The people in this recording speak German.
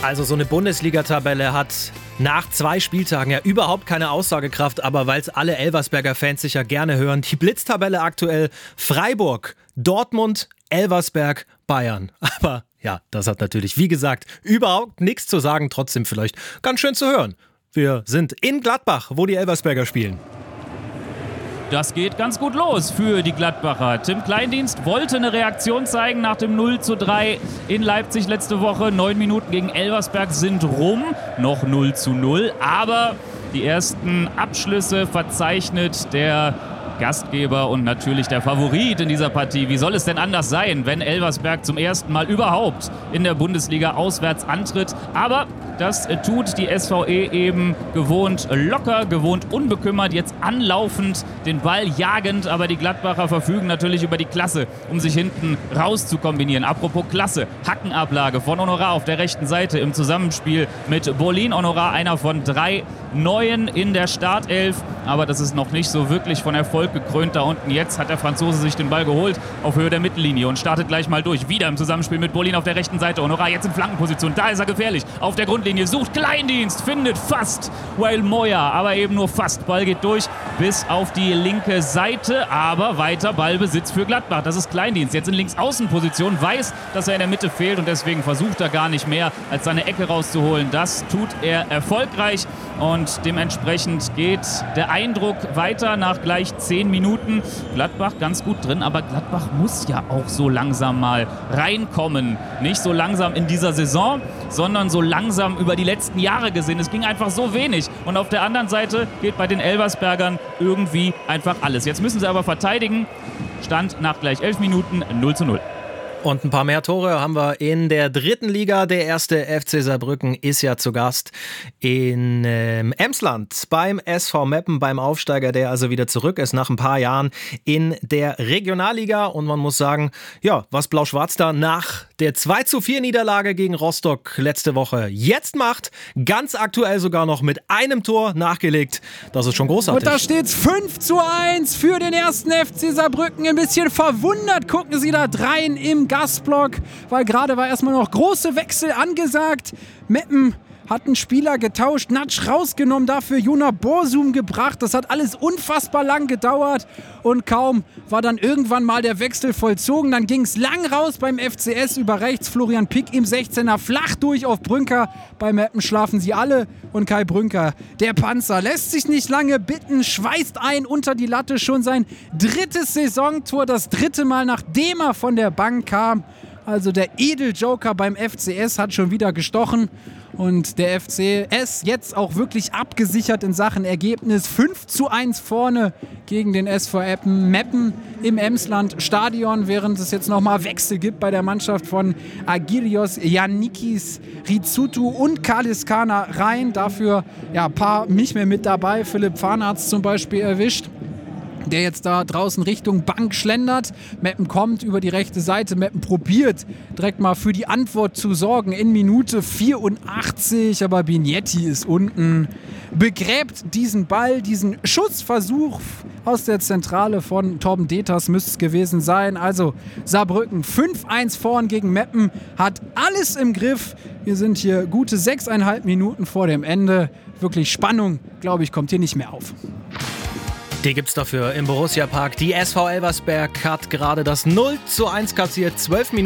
Also so eine Bundesliga-Tabelle hat nach 2 Spieltagen ja überhaupt keine Aussagekraft, aber weil es alle Elversberger Fans sicher gerne hören, die Blitztabelle aktuell: Freiburg, Dortmund, Elversberg, Bayern. Aber ja, das hat natürlich, wie gesagt, überhaupt nichts zu sagen, trotzdem vielleicht ganz schön zu hören. Wir sind in Gladbach, wo die Elversberger spielen. Das geht ganz gut los für die Gladbacher. Tim Kleindienst wollte eine Reaktion zeigen nach dem 0:3 in Leipzig letzte Woche. 9 Minuten gegen Elversberg sind rum. Noch 0:0. Aber die ersten Abschlüsse verzeichnet der Gastgeber und natürlich der Favorit in dieser Partie. Wie soll es denn anders sein, wenn Elversberg zum ersten Mal überhaupt in der Bundesliga auswärts antritt? Aber das tut die SVE eben gewohnt locker, gewohnt unbekümmert, jetzt anlaufend, den Ball jagend. Aber die Gladbacher verfügen natürlich über die Klasse, um sich hinten raus zu kombinieren. Apropos Klasse, Hackenablage von Honorar auf der rechten Seite im Zusammenspiel mit Bolin. Honorar, einer von 3 Neuen in der Startelf. Aber das ist noch nicht so wirklich von Erfolg gekrönt da unten. Jetzt hat der Franzose sich den Ball geholt auf Höhe der Mittellinie und startet gleich mal durch. Wieder im Zusammenspiel mit Bolin auf der rechten Seite. Honorar jetzt in Flankenposition. Da ist er gefährlich. Auf der Grundlinie sucht Kleindienst, findet fast Wael Moya, aber eben nur fast. Ball geht durch bis auf die linke Seite, aber weiter Ballbesitz für Gladbach. Das ist Kleindienst. Jetzt in Linksaußenposition, weiß, dass er in der Mitte fehlt und deswegen versucht er gar nicht mehr, als seine Ecke rauszuholen. Das tut er erfolgreich und dementsprechend geht der Eindruck weiter nach gleich 10 Minuten. Gladbach ganz gut drin, aber Gladbach muss ja auch so langsam mal reinkommen. Nicht so langsam in dieser Saison, sondern so langsam über die letzten Jahre gesehen. Es ging einfach so wenig. Und auf der anderen Seite geht bei den Elversbergern irgendwie einfach alles. Jetzt müssen sie aber verteidigen. Stand nach gleich 11 Minuten 0:0. Und ein paar mehr Tore haben wir in der 3. Liga. Der erste FC Saarbrücken ist ja zu Gast in Emsland beim SV Meppen, beim Aufsteiger, der also wieder zurück ist nach ein paar Jahren in der Regionalliga. Und man muss sagen, ja, was Blau-Schwarz da nach der 2:4 Niederlage gegen Rostock letzte Woche jetzt macht, ganz aktuell sogar noch mit einem Tor nachgelegt, das ist schon großartig. Und da steht's 5:1 für den ersten FC Saarbrücken. Ein bisschen verwundert gucken sie da drein im Gastblock, weil gerade war erstmal noch große Wechsel angesagt. Meppen hat einen Spieler getauscht, Natsch rausgenommen, dafür Jona Borsum gebracht. Das hat alles unfassbar lang gedauert und kaum war dann irgendwann mal der Wechsel vollzogen. Dann ging es lang raus beim FCS über rechts. Florian Pick im 16er flach durch auf Brünker. Bei Meppen schlafen sie alle und Kai Brünker, der Panzer, lässt sich nicht lange bitten, schweißt ein unter die Latte. Schon sein 3. Saisontor, das 3. Mal nachdem er von der Bank kam. Also der Edeljoker beim FCS hat schon wieder gestochen. Und der FCS jetzt auch wirklich abgesichert in Sachen Ergebnis. 5:1 vorne gegen den SV Meppen im Emsland Stadion, während es jetzt nochmal Wechsel gibt bei der Mannschaft von Agirios Yannikis Ritsutu und Kaliskana rein. Dafür ja, ein paar nicht mehr mit dabei. Philipp Farnarz zum Beispiel erwischt, der jetzt da draußen Richtung Bank schlendert. Meppen kommt über die rechte Seite. Meppen probiert direkt mal für die Antwort zu sorgen in Minute 84. Aber Bignetti ist unten, begräbt diesen Ball, diesen Schussversuch aus der Zentrale von Torben Deters müsste es gewesen sein. Also Saarbrücken 5:1 vorn gegen Meppen, hat alles im Griff. Wir sind hier gute 6,5 Minuten vor dem Ende. Wirklich Spannung, glaube ich, kommt hier nicht mehr auf. Die gibt's dafür im Borussia Park. Die SV Elversberg hat gerade das 0:1 kassiert. 12 Minuten